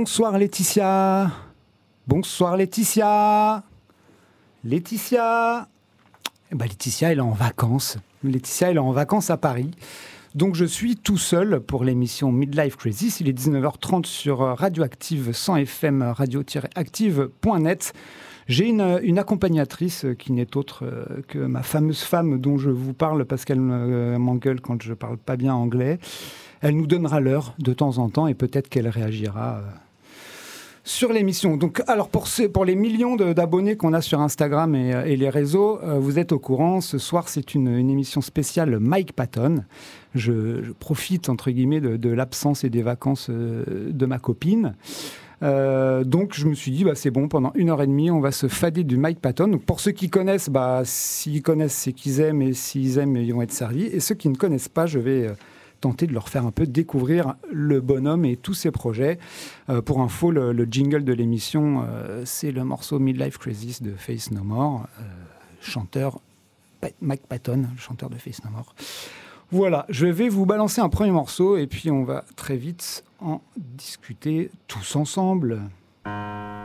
Bonsoir Laetitia. Bonsoir Laetitia. Laetitia. Laetitia, elle est en vacances. Laetitia, elle est en vacances à Paris. Donc je suis tout seul pour l'émission Midlife Crisis. Il est 19h30 sur Radioactive 100 FM, radio-active.net. J'ai une accompagnatrice qui n'est autre que ma fameuse femme dont je vous parle parce qu'elle m'engueule quand je ne parle pas bien anglais. Elle nous donnera l'heure de temps en temps et peut-être qu'elle réagira sur l'émission. Donc, alors pour les millions d'abonnés qu'on a sur Instagram et les réseaux, vous êtes au courant. Ce soir, c'est une émission spéciale Mike Patton. Je profite, entre guillemets, de l'absence et des vacances de ma copine. Donc je me suis dit c'est bon, pendant 1h30 on va se fader du Mike Patton. Donc pour ceux qui connaissent, s'ils connaissent c'est qu'ils aiment, et s'ils aiment ils vont être servis, et ceux qui ne connaissent pas, je vais tenter de leur faire un peu découvrir le bonhomme et tous ses projets. Pour info, le jingle de l'émission, c'est le morceau Midlife Crisis de Faith No More, chanteur Mike Patton, le chanteur de Faith No More. Voilà, je vais vous balancer un premier morceau et puis on va très vite en discuter tous ensemble.